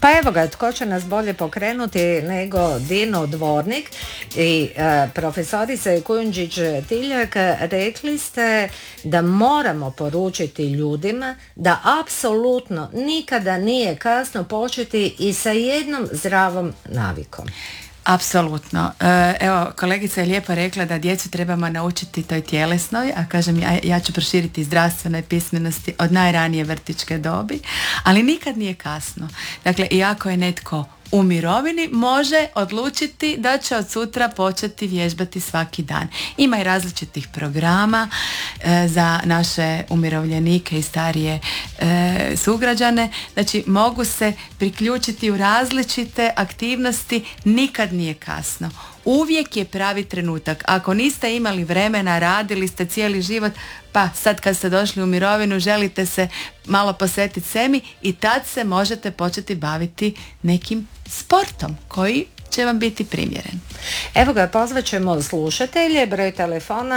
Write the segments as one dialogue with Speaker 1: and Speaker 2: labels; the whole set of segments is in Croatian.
Speaker 1: Pa evo ga, tko će nas bolje pokrenuti nego Dino Dvornik i profesorica Kujundžić-Tiljak. Rekli ste da moramo poručiti ljudima da apsolutno nikada nije kasno početi i sa jednom zdravom navikom.
Speaker 2: Apsolutno. Evo, kolegica je lijepo rekla da djecu trebamo naučiti toj tjelesnoj, a kažem ja ću proširiti zdravstvenoj pismenosti od najranije vrtićke dobi, ali nikad nije kasno. Dakle, iako je netko u mirovini, može odlučiti da će od sutra početi vježbati svaki dan. Ima i različitih programa za naše umirovljenike i starije sugrađane. Znači, mogu se priključiti u različite aktivnosti, nikad nije kasno. Uvijek je pravi trenutak. Ako niste imali vremena, radili ste cijeli život, pa sad kad ste došli u mirovinu želite se malo posvetiti sebi i tad se možete početi baviti nekim sportom koji će vam biti primjeren.
Speaker 1: Evo ga, pozvat ćemo slušatelje, broj telefona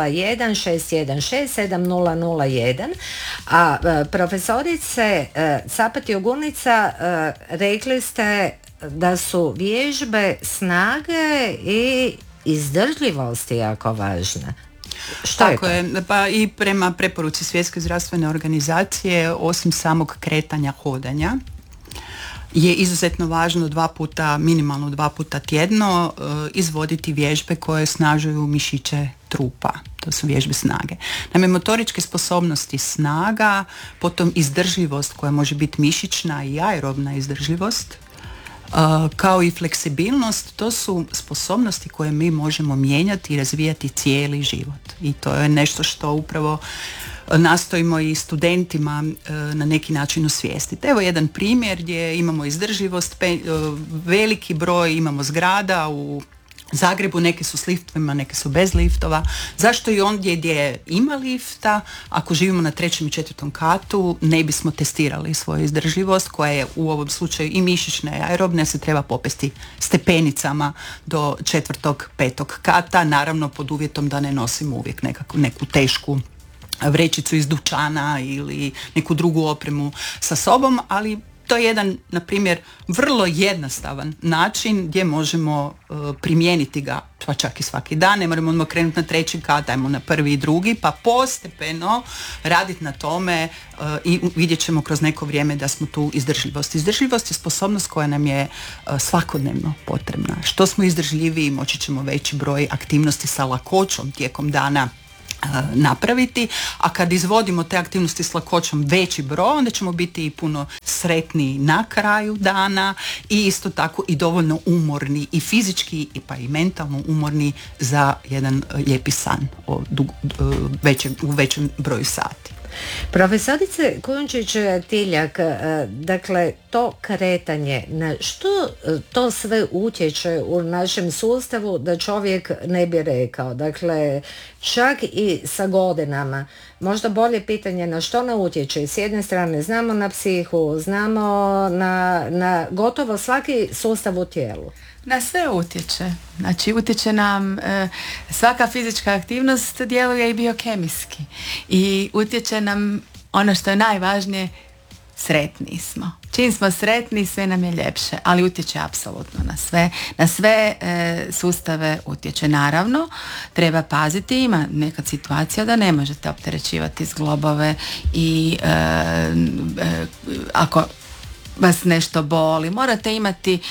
Speaker 1: 0161670001, a profesorice Capat Jogunica, rekli ste da su vježbe snage i izdržljivosti jako važne.
Speaker 3: Tako je, pa i prema preporuci Svjetske zdravstvene organizacije, osim samog kretanja, hodanja, je izuzetno važno minimalno 2 puta tjedno izvoditi vježbe koje snažuju mišiće trupa. To su vježbe snage. Naime, motoričke sposobnosti snaga, potom izdržljivost koja može biti mišićna i aerobna izdržljivost, kao i fleksibilnost, to su sposobnosti koje mi možemo mijenjati i razvijati cijeli život. I to je nešto što upravo nastojimo i studentima na neki način osvijestiti. Evo jedan primjer gdje imamo izdržljivost, veliki broj imamo zgrada u Zagrebu, neke su s liftovima, neke su bez liftova. Zašto i ondje gdje ima lifta, ako živimo na 3. i 4. katu, ne bismo testirali svoju izdržljivost, koja je u ovom slučaju i mišićna i aerobna, se treba popesti stepenicama do 4. 5. kata, naravno pod uvjetom da ne nosimo uvijek neku tešku vrećicu iz dućana ili neku drugu opremu sa sobom, ali to je jedan, na primjer, vrlo jednostavan način gdje možemo primijeniti ga, pa čak i svaki dan. Ne moramo odmah krenuti na 3. kat, ajmo na 1. i 2. pa postepeno raditi na tome i vidjet ćemo kroz neko vrijeme da smo tu izdržljivost. Izdržljivost je sposobnost koja nam je svakodnevno potrebna. Što smo izdržljiviji, moći ćemo veći broj aktivnosti sa lakoćom tijekom dana napraviti, a kad izvodimo te aktivnosti s lakoćom veći broj, onda ćemo biti i puno sretniji na kraju dana i isto tako i dovoljno umorni i fizički i pa i mentalno umorni za jedan lijepi san u većem broju sati.
Speaker 1: Profesorice Kujundžić-Tiljak, dakle to kretanje, na što to sve utječe u našem sustavu da čovjek ne bi rekao, dakle čak i sa godinama, možda bolje pitanje na što ne utječe. S jedne strane znamo na psihu, znamo na gotovo svaki sustav u tijelu.
Speaker 2: Na sve utječe. Znači utječe nam svaka fizička aktivnost djeluje i biokemijski. I utječe nam ono što je najvažnije, sretniji smo. Čim smo sretni, sve nam je ljepše, ali utječe apsolutno na sve. Na sve sustave utječe. Naravno, treba paziti, ima neka situacija da ne možete opterećivati zglobove i ako vas nešto boli, morate imati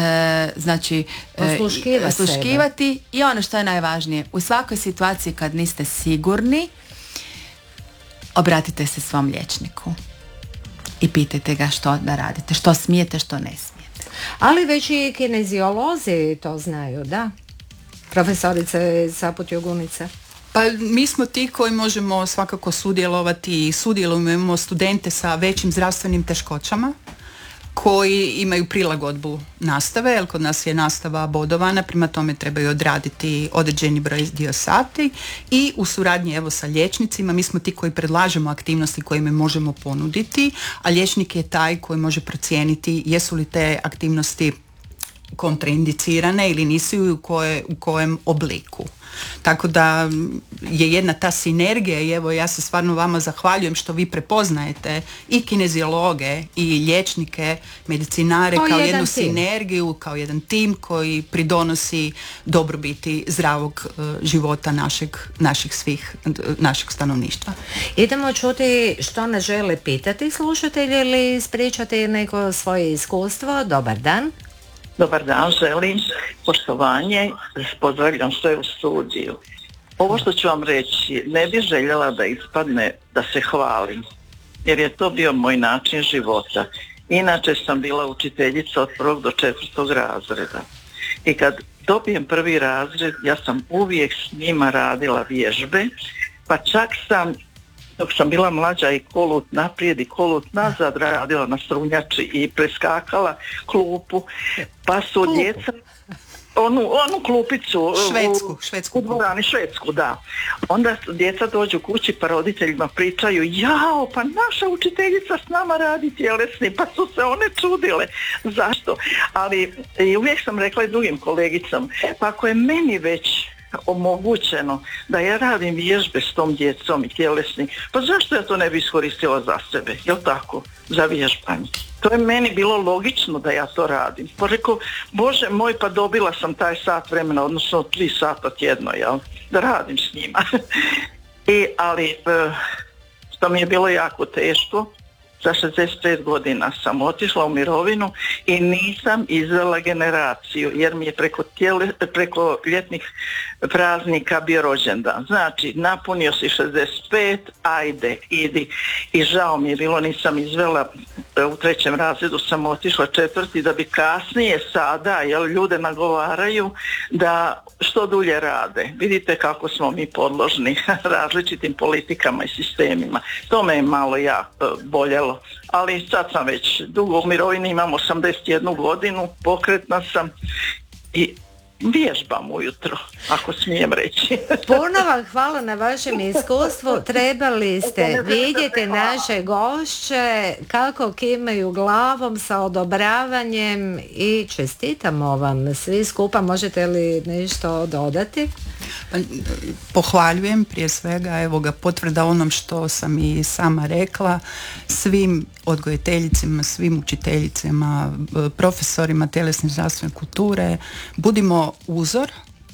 Speaker 2: osluškivati i ono što je najvažnije, u svakoj situaciji kad niste sigurni, obratite se svom liječniku i pitajte ga što da radite, što smijete, što ne smijete.
Speaker 1: Ali već i kineziolozi to znaju, da? Profesorice Capat Jogunica.
Speaker 3: Pa mi smo ti koji možemo svakako sudjelovati i sudjelujemo studente sa većim zdravstvenim teškoćama koji imaju prilagodbu nastave, jer kod nas je nastava bodovana, prema tome trebaju odraditi određeni broj dio sati i u suradnji evo sa liječnicima mi smo ti koji predlažemo aktivnosti koje im možemo ponuditi, a liječnik je taj koji može procijeniti jesu li te aktivnosti kontraindicirane ili nisu u kojem obliku. Tako da je jedna ta sinergija i evo ja se stvarno vama zahvaljujem što vi prepoznajete i kineziologe i liječnike, medicinare kao jednu sinergiju, kao jedan tim koji pridonosi dobrobiti zdravog života našeg stanovništva.
Speaker 1: Idemo čuti što nas žele pitati slušatelji ili ispričati neko svoje iskustvo. Dobar dan.
Speaker 4: Dobar dan, želim poštovanje, pozdravljam sve u studiju. Ovo što ću vam reći, ne bih željela da ispadne da se hvalim, jer je to bio moj način života. Inače sam bila učiteljica od 1. do 4. razreda. I kad dobijem 1. razred, ja sam uvijek s njima radila vježbe, pa čak sam, dok sam bila mlađa, i kolut naprijed i kolut nazad radila na strunjači i preskakala klupu, pa su djeca onu klupicu
Speaker 3: švedsku
Speaker 4: u dvorani, švedsku, da. Onda djeca dođu kući pa roditeljima pričaju, jao, pa naša učiteljica s nama radi tjelesni, pa su se one čudile. Zašto? Ali i uvijek sam rekla i drugim kolegicama, pa ako je meni već omogućeno da ja radim vježbe s tom djecom i tjelesni, pa zašto ja to ne bi iskoristila za sebe, jel tako, za vježbanje? To je meni bilo logično da ja to radim. Pa rekao, Bože moj, pa dobila sam taj sat vremena, odnosno 3 sata tjedno, jel, da radim s njima. Ali što mi je bilo jako teško, za 65 godina sam otišla u mirovinu i nisam izvela generaciju, jer mi je preko ljetnih praznika bio rođendan. Znači, napunio si 65, ajde, idi. I žao mi je bilo, nisam izvela, u 3. razredu sam otišla 4. da bi kasnije sada, jer ljude nagovaraju da što dulje rade. Vidite kako smo mi podložni različitim politikama i sistemima. To me je malo boljelo. Ali sad sam već dugo u mirovini, imam 81 godinu, pokretna sam i vježbam ujutro, ako smijem reći.
Speaker 1: Puno vam hvala na vašem iskustvu. Trebali ste vidjeti naše gošće kako kimaju glavom sa odobravanjem i čestitamo vam svi skupa. Možete li nešto dodati?
Speaker 3: Pohvaljujem prije svega, evo ga potvrda onom što sam i sama rekla, svim odgojiteljicima, svim učiteljicama, profesorima tjelesne zdravstvene kulture, budimo uzor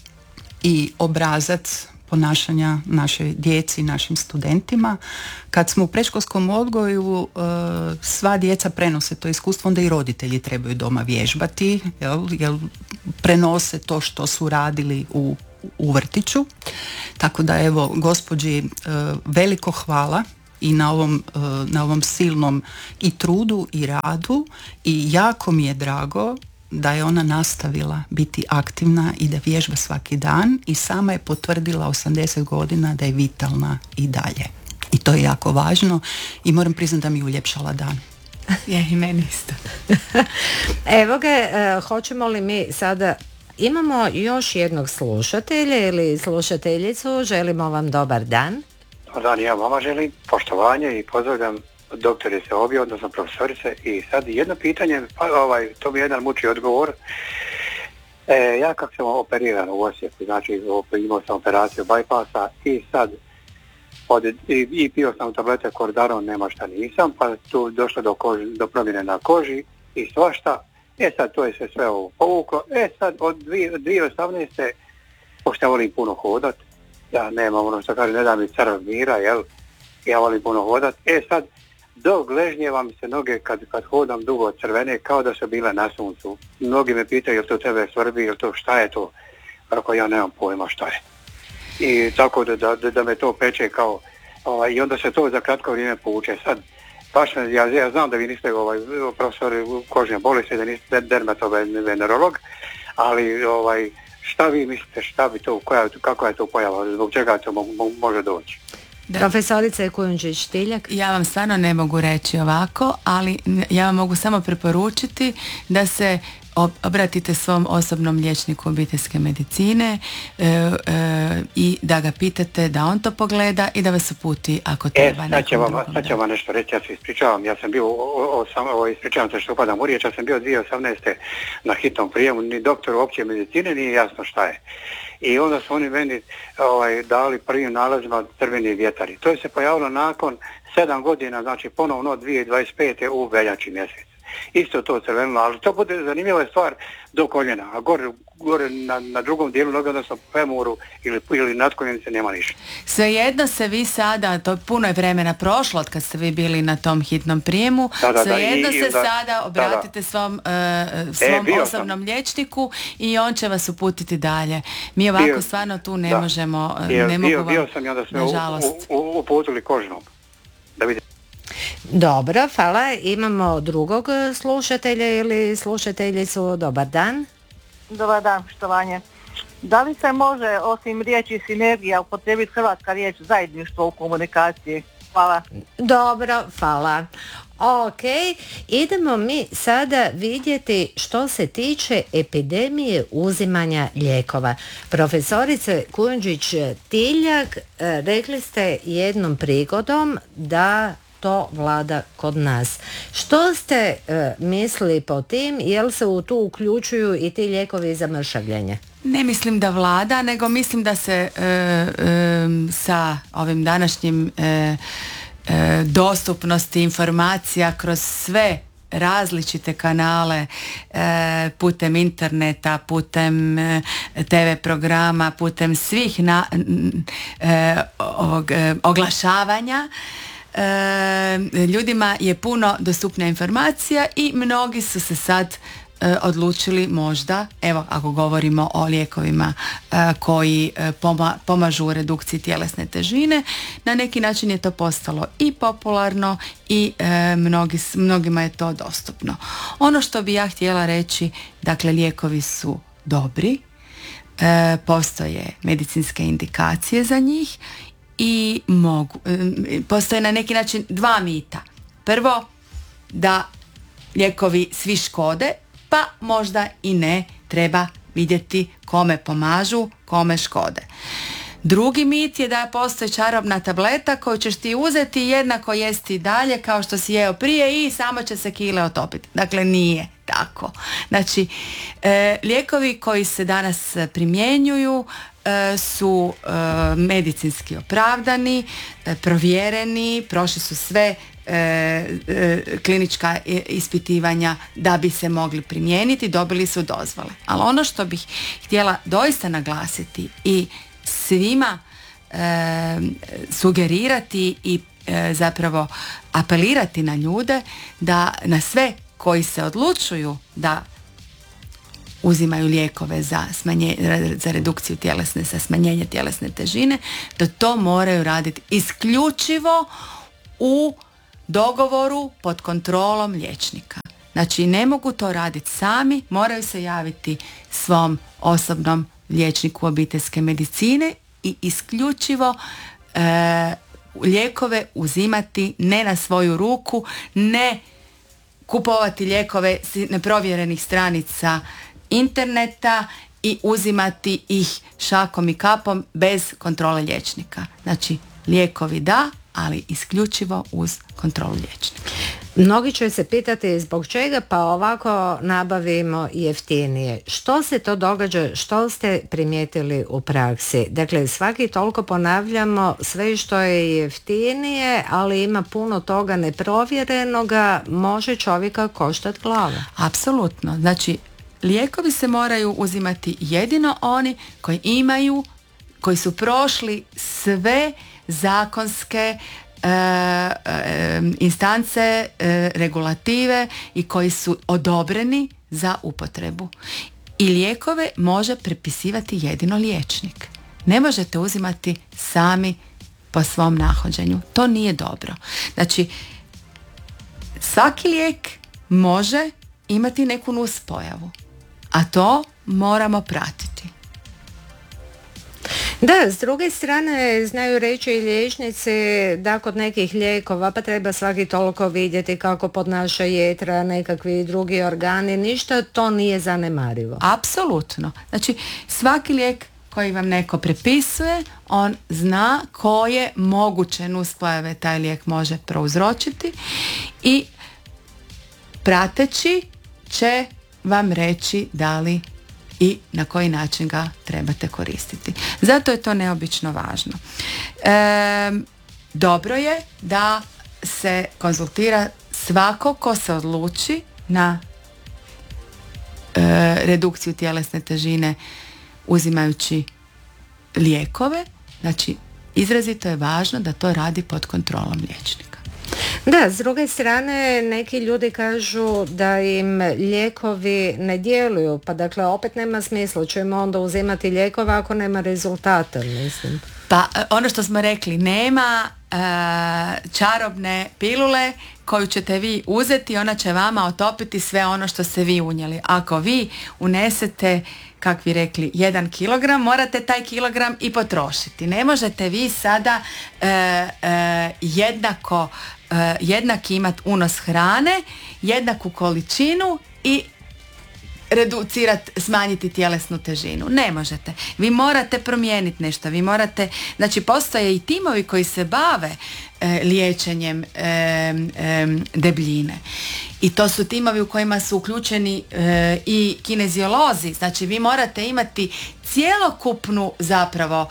Speaker 3: i obrazac ponašanja našoj djeci, našim studentima. Kad smo u predškolskom odgoju, sva djeca prenose to iskustvo, onda i roditelji trebaju doma vježbati, jel prenose to što su radili u vrtiću. Tako da evo gospođi veliko hvala i na ovom silnom i trudu i radu i jako mi je drago da je ona nastavila biti aktivna i da vježba svaki dan i sama je potvrdila 80 godina da je vitalna i dalje. I to je jako važno i moram priznati da mi je uljepšala dan.
Speaker 2: Je i meni isto.
Speaker 1: Evo ga, hoćemo li mi sada... Imamo još jednog slušatelja ili slušateljicu, želimo vam dobar dan.
Speaker 5: Dobar dan, ja vama želim poštovanje i pozdravljam doktorice obje, odnosno profesorice. I sad jedno pitanje, to mi jedan muči odgovor. Ja kako sam operiran u Osijeku, znači imao sam operaciju bypassa i sad i pio sam tablete Kordaron, nema šta nisam, pa tu došlo do promjene na koži i svašta. Sad to je se sve ovo povuklo. Sad od 2018. pošto ja volim puno hodat, ja nemam ono što kaže, ne da mi crv mira, jel? Ja volim puno hodat. Sad dok gležnjeva mi se noge kad hodam dugo crvene kao da su bile na suncu. Mnogi me pitaju jel to tebe svrbi, jel to šta je to? Ako ja nemam pojma šta je. I tako da me to peče kao i onda se to za kratko vrijeme povuče. Sad baš ja znam da vi niste profesor kožne bolesti, da niste dermatovenerolog, ali šta vi mislite, šta bi to, kako je to pojava, zbog čega to može doći?
Speaker 1: Da. Profesorica Kujundžić-Tiljak.
Speaker 2: Ja vam stvarno ne mogu reći ovako, ali ja vam mogu samo preporučiti da se obratite svom osobnom liječniku obiteljske medicine i da ga pitate da on to pogleda i da vas uputi ako treba nekom drugom.
Speaker 5: Sad ću vam nešto reći, ja se ispričavam, ja sam bio, ispričavam se što upadam u riječ, ja sam bio 2018. na hitnom prijemu, ni doktor opće medicine nije jasno šta je. I onda su oni meni dali prvim nalazima crveni vjetar. I to je se pojavilo nakon 7 godina, znači ponovno 2025. u veljači mjesec. Isto to crvenilo, ali to bude zanimljiva stvar do koljena, a gore na drugom dijelu noge, odnosno femuru ili natkoljenice nema ništa.
Speaker 2: Svejedno se vi sada, to puno je vremena prošlo od kad ste vi bili na tom hitnom prijemu, svejedno se sada obratite svom osobnom liječniku i on će vas uputiti dalje. Mi ovako stvarno tu ne možemo, ne mogu vam,
Speaker 5: bio sam i onda sve uputili kožnom. Da vidite.
Speaker 1: Dobro, hvala. Imamo drugog slušatelja ili slušateljicu. Dobar dan.
Speaker 6: Dobar dan, štovanje. Da li se može osim riječi sinergija upotrijebiti hrvatska riječ zajedništvo u komunikaciji? Hvala.
Speaker 1: Dobro, hvala. Ok, idemo mi sada vidjeti što se tiče epidemije uzimanja lijekova. Profesorice Kujundžić-Tiljak, rekli ste jednom prigodom da to vlada kod nas. Što ste mislili po tim? Jel se u tu uključuju i ti lijekovi za mršavljenje?
Speaker 2: Ne mislim da vlada, nego mislim da se sa ovim današnjim dostupnosti informacija kroz sve različite kanale, putem interneta, putem TV programa, putem svih oglašavanja, ljudima je puno dostupna informacija i mnogi su se sad odlučili možda, evo ako govorimo o lijekovima koji pomažu u redukciji tjelesne težine, na neki način je to postalo i popularno i mnogima je to dostupno. Ono što bi ja htjela reći, dakle lijekovi su dobri, postoje medicinske indikacije za njih i postoje na neki način dva mita. Prvo, da lijekovi svi škode, pa možda i ne, treba vidjeti kome pomažu, kome škode. Drugi mit je da postoji čarobna tableta koju ćeš ti uzeti i jednako jesti dalje kao što si jeo prije i samo će se kile otopiti. Dakle, nije tako. Znači, lijekovi koji se danas primjenjuju su medicinski opravdani, provjereni, prošli su sve klinička ispitivanja da bi se mogli primijeniti, dobili su dozvole. Ali ono što bih htjela doista naglasiti i svima sugerirati i zapravo apelirati na ljude, da na sve koji se odlučuju da uzimaju lijekove za redukciju tjelesne, za smanjenje tjelesne težine, da to moraju raditi isključivo u dogovoru pod kontrolom liječnika. Znači ne mogu to raditi sami, moraju se javiti svom osobnom liječniku obiteljske medicine i isključivo lijekove uzimati ne na svoju ruku, ne kupovati lijekove s neprovjerenih stranica interneta i uzimati ih šakom i kapom bez kontrole liječnika. Znači lijekovi da, ali isključivo uz kontrolu liječnika.
Speaker 1: Mnogi će se pitati zbog čega pa ovako nabavimo jeftinije. Što se to događa, što ste primijetili u praksi? Dakle, svaki toliko ponavljamo sve što je jeftinije, ali ima puno toga neprovjerenoga, može čovjeka koštati glavu.
Speaker 2: Apsolutno. Znači, lijekovi se moraju uzimati jedino oni koji su prošli sve zakonske instance, regulative i koji su odobreni za upotrebu. I lijekove može prepisivati jedino liječnik. Ne možete uzimati sami po svom nahođenju. To nije dobro. Znači, svaki lijek može imati neku nuspojavu, a to moramo pratiti.
Speaker 1: Da, s druge strane znaju reći i liječnici da kod nekih lijekova pa treba svaki toliko vidjeti kako podnaša jetra, nekakvi drugi organi, ništa to nije zanemarivo.
Speaker 2: Apsolutno. Znači, svaki lijek koji vam neko prepisuje, on zna koje moguće nuspojave taj lijek može prouzročiti i prateći će vam reći da li i na koji način ga trebate koristiti. Zato je to neobično važno. Dobro je da se konzultira svako ko se odluči na redukciju tjelesne težine uzimajući lijekove. Znači, izrazito je važno da to radi pod kontrolom liječnika.
Speaker 1: Da, s druge strane neki ljudi kažu da im lijekovi ne djeluju, pa dakle opet nema smisla, ćemo onda uzimati lijekova ako nema rezultata, mislim.
Speaker 2: Pa ono što smo rekli, nema čarobne pilule koju ćete vi uzeti, ona će vama otopiti sve ono što ste vi unijeli. Ako vi unesete, kak vi rekli, 1 kilogram, morate taj kilogram i potrošiti. Ne možete vi sada jednak imati unos hrane, jednaku količinu i reducirati, smanjiti tjelesnu težinu. Ne možete. Vi morate promijeniti nešto. Vi morate, znači postoje i timovi koji se bave liječenjem debljine. I to su timovi u kojima su uključeni i kineziolozi. Znači vi morate imati cjelokupnu zapravo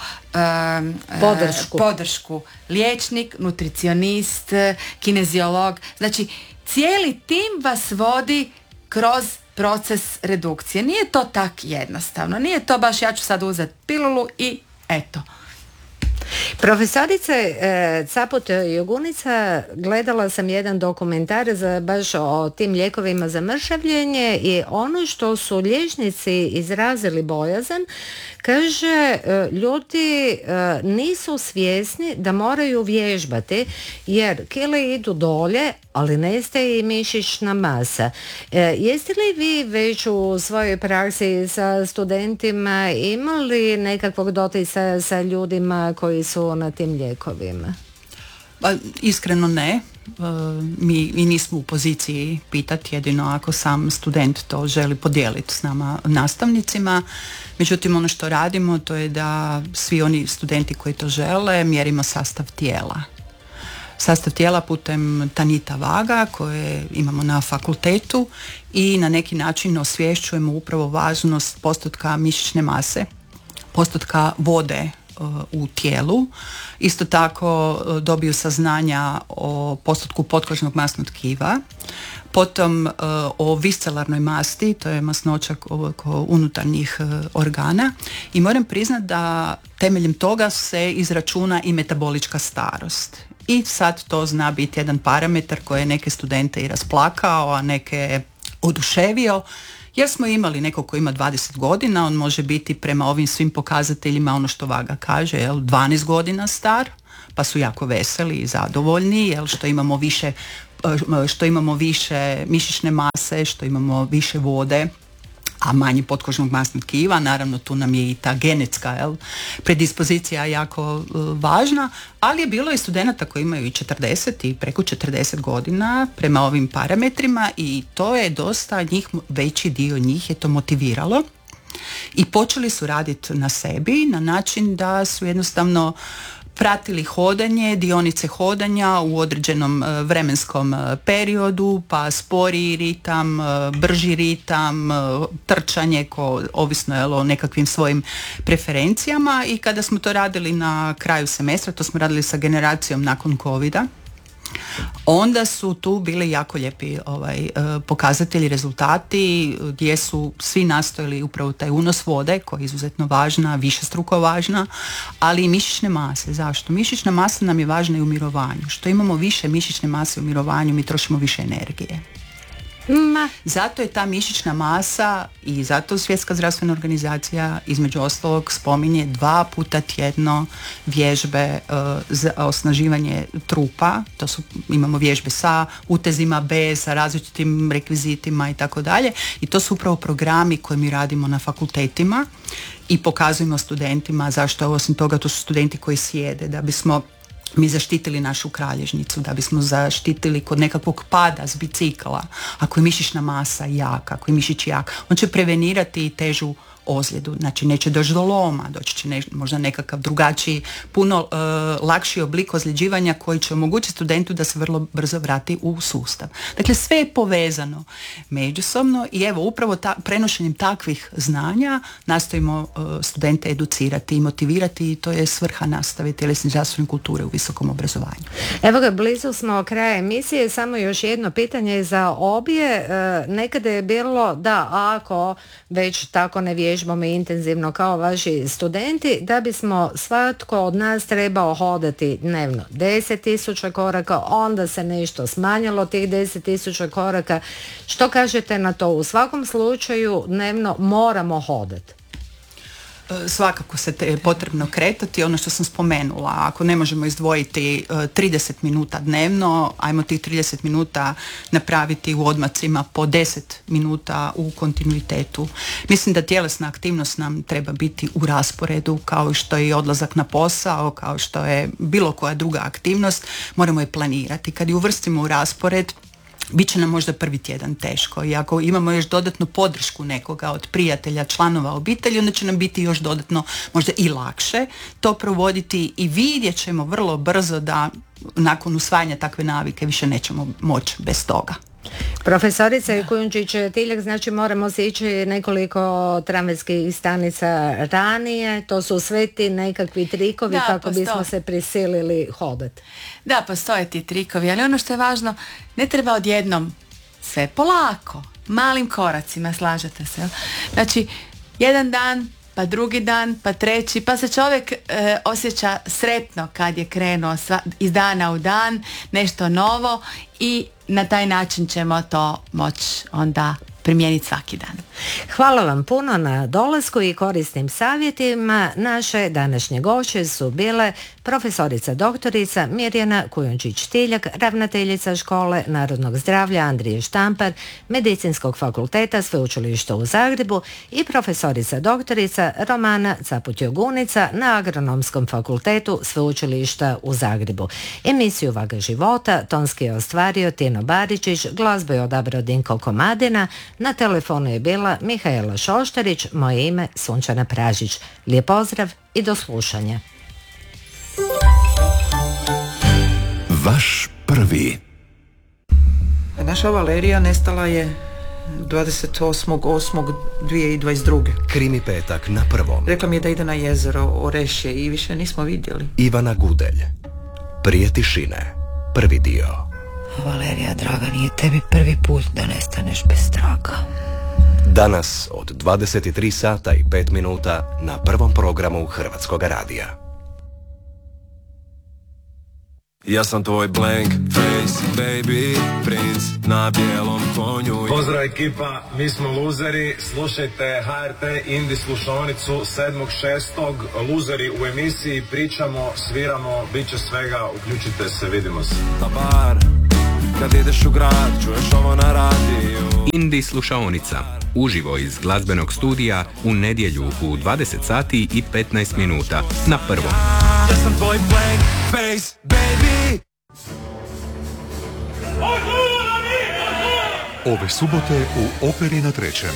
Speaker 2: podršku. Liječnik, nutricionist, kineziolog. Znači cijeli tim vas vodi kroz proces redukcije. Nije to tak jednostavno. Nije to baš ja ću sad uzeti pilulu i eto.
Speaker 1: Profesorice Caput Jugunica, gledala sam jedan dokumentar baš o tim lijekovima za mršavljenje i ono što su liječnici izrazili bojazan, kaže ljudi nisu svjesni da moraju vježbati jer kile idu dolje, ali nestaje i mišićna masa. Jeste li vi već u svojoj praksi sa studentima imali nekakvog doticaja sa ljudima koji su na tim lijekovima?
Speaker 3: Pa, iskreno ne. Mi nismo u poziciji pitati, jedino ako sam student to želi podijeliti s nama nastavnicima. Međutim, ono što radimo to je da svi oni studenti koji to žele mjerimo sastav tijela. Sastav tijela putem Tanita Vaga koje imamo na fakultetu i na neki način osvješćujemo upravo važnost postotka mišićne mase, postotka vode u tijelu. Isto tako dobiju saznanja o postotku potkožnog masnog tkiva, potom o viscelarnoj masti, to je masnoća oko unutarnjih organa i moram priznati da temeljem toga se izračuna i metabolička starost. I sad to zna biti jedan parametar koji je neke studente i rasplakao, a neke oduševio. Jer smo imali neko ko ima 20 godina, on može biti prema ovim svim pokazateljima, ono što Vaga kaže, 12 godina star, pa su jako veseli i zadovoljni, što imamo više mišićne mase, što imamo više vode, a manje potkožnog masnog tkiva. Naravno tu nam je i ta genetska predispozicija jako važna, ali je bilo i studenata koji imaju i 40 i preko 40 godina prema ovim parametrima i to je dosta njih, veći dio njih je to motiviralo i počeli su raditi na sebi na način da su jednostavno pratili hodanje, dionice hodanja u određenom vremenskom periodu, pa sporiji ritam, brži ritam, trčanje, ovisno je o nekakvim svojim preferencijama i kada smo to radili na kraju semestra, to smo radili sa generacijom nakon covida, onda su tu bili jako lijepi pokazatelji, rezultati gdje su svi nastojali upravo taj unos vode koja je izuzetno važna, višestruko važna, ali i mišićne mase. Zašto? Mišićna masa nam je važna i u mirovanju. Što imamo više mišićne mase u mirovanju, mi trošimo više energije. Zato je ta mišićna masa i zato Svjetska zdravstvena organizacija između ostalog spominje 2 puta tjedno vježbe za osnaživanje trupa. To su, imamo vježbe sa utezima B, sa različitim rekvizitima i tako dalje. I to su upravo programi koje mi radimo na fakultetima. i pokazujemo studentima zašto osim toga to su studenti koji sjede, da bismo mi zaštitili našu kralježnicu, da bismo zaštitili kod nekakvog pada s bicikla, ako je mišićna masa jaka, ako je mišić jak, on će prevenirati i težu ozljedu, znači neće doći do loma, doći će možda nekakav drugačiji, puno lakši oblik ozljeđivanja koji će omogućiti studentu da se vrlo brzo vrati u sustav. Dakle, sve je povezano međusobno i evo, upravo prenošenjem takvih znanja nastojimo studente educirati i motivirati i to je svrha nastave tjelesne zdravstvene kulture u visokom obrazovanju.
Speaker 1: Evo ga, blizu smo kraja emisije, samo još jedno pitanje za obje. Nekada je bilo da ako već tako ne vježbamo intenzivno kao vaši studenti, da bismo svatko od nas trebao hodati dnevno 10.000 koraka, onda se nešto smanjilo tih 10.000 koraka. Što kažete na to? U svakom slučaju dnevno moramo hodati.
Speaker 3: Svakako se potrebno kretati, ono što sam spomenula, ako ne možemo izdvojiti 30 minuta dnevno, ajmo tih 30 minuta napraviti u odmacima po 10 minuta u kontinuitetu. Mislim da tjelesna aktivnost nam treba biti u rasporedu, kao što je i odlazak na posao, kao što je bilo koja druga aktivnost, moramo je planirati. Kad ju uvrstimo u raspored, bit će nam možda prvi tjedan teško i ako imamo još dodatnu podršku nekoga od prijatelja, članova obitelji, onda će nam biti još dodatno možda i lakše to provoditi i vidjet ćemo vrlo brzo da nakon usvajanja takve navike više nećemo moći bez toga.
Speaker 1: Profesorice Kujundžić-Tiljak, znači moramo se ići nekoliko tramvajskih stanica ranije, to su sve ti nekakvi trikovi kako bismo se prisilili hodati.
Speaker 2: Da, postoje ti trikovi, ali ono što je važno, ne treba odjednom, sve polako, malim koracima, slažete se. Znači, jedan dan, pa drugi dan, pa treći, pa se čovjek osjeća sretno kad je krenuo iz dana u dan, nešto novo i na taj način ćemo to moći onda primijeniti svaki dan.
Speaker 1: Hvala vam puno na dolasku i korisnim savjetima. Naše današnje gošće su bile profesorica doktorica Mirjana Kujundžić-Tiljak, ravnateljica Škole narodnog zdravlja Andrije Štampar, Medicinskog fakulteta Sveučilišta u Zagrebu i profesorica doktorica Romana Caput-Jogunica na Agronomskom fakultetu Sveučilišta u Zagrebu. Emisiju Vaga života tonski je ostvario Tino Baričić, glazbu je odabrao Dinko Komadina, na telefonu je bila Mihaela Šoštarić, moje ime Sunčana Pražić. Lijep pozdrav i do slušanja.
Speaker 7: Vaš prvi.
Speaker 8: Naša Valerija nestala je 28.8.2022.
Speaker 7: Krimi petak na prvom.
Speaker 8: Rekla mi je da ide na jezero Orešje i više nismo vidjeli.
Speaker 7: Ivana Gudelj. Prije tišine. Prvi dio.
Speaker 9: Valerija, draga, nije tebi prvi put da nestaneš bez traga.
Speaker 7: Danas od 23 sata i 5 minuta na prvom programu Hrvatskoga radija.
Speaker 10: Ja sam tvoj blank face, baby, princ na bijelom konju.
Speaker 11: Pozdrav ekipa, mi smo luzeri, slušajte HRT Indi slušonicu 7.6. Luzeri u emisiji, pričamo, sviramo, bit će svega, uključite se, vidimo se.
Speaker 10: Na bar, kad ideš u grad, čuješ ovo na radiju.
Speaker 12: Indi slušaonica, uživo iz glazbenog studija u nedjelju u 20 sati i 15 minuta na prvom.
Speaker 10: Ja sam tvoj blank face, baby.
Speaker 13: Ove subote u Operi na Trećem.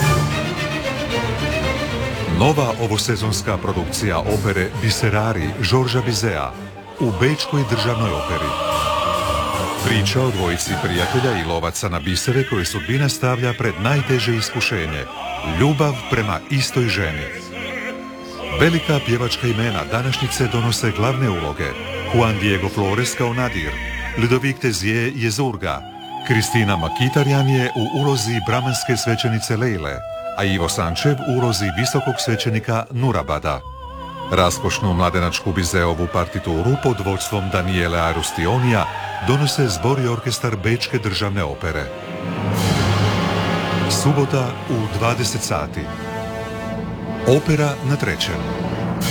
Speaker 13: Nova ovosezonska produkcija opere Biserari Žorža Bizea u Bečkoj državnoj operi. Priča o dvojici prijatelja i lovaca na bisere koji sudbina stavlja pred najteže iskušenje, ljubav prema istoj ženi. Velika pjevačka imena današnjice donose glavne uloge: Juan Diego Flores kao Nadir, Ludovic Tezier je Zurga, Kristina Makitarjan je u ulozi bramanske svećenice Lejle, a Ivo Sančev u ulozi visokog svećenika Nurabada. Raskošnu mladenačku Bizeovu partituru pod vodstvom Daniele Arustionija donose zbor i orkestar Bečke državne opere. Subota u 20 sati. Opera na Trećem.